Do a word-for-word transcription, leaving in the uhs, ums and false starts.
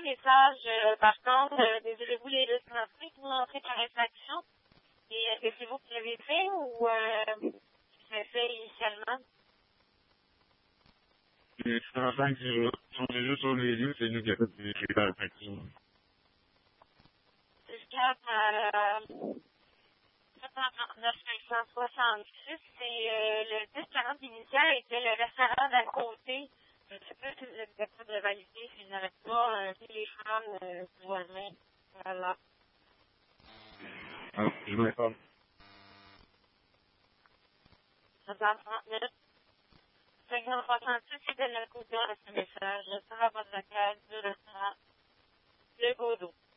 messages, euh, par contre, euh, désirez-vous les laisser entrer pour entrer par réflexion? Et est-ce que c'est vous qui l'avez fait ou euh, c'est fait initialement? Les enfants qui sont déjà sur les lieux, c'est nous qui avons fait les par réflexion. Jusqu'à euh, sept cent trente-neuf cinq cent soixante-six, c'est euh, le dix quarante initial était le restaurant d'à côté. Je ne sais pas si vous êtes capable de valider si vous n'avez pas un téléphone euh, voisin. Voilà. Ah, je m'informe. sept cent trente-neuf cinq cent soixante-six, c'est de la côté à ce message. Le restaurant votre local du restaurant Le Godot.